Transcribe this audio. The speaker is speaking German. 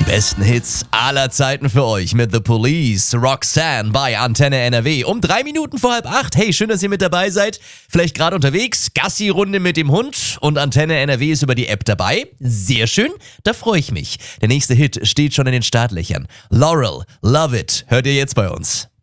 Besten Hits aller Zeiten für euch mit The Police, Roxanne bei Antenne NRW. Um 3 Minuten vor 7:30. Hey, schön, dass ihr mit dabei seid. Vielleicht gerade unterwegs, Gassi-Runde mit dem Hund und Antenne NRW ist über die App dabei. Sehr schön, da freue ich mich. Der nächste Hit steht schon in den Startlöchern. Laurel, Love It, hört ihr jetzt bei uns.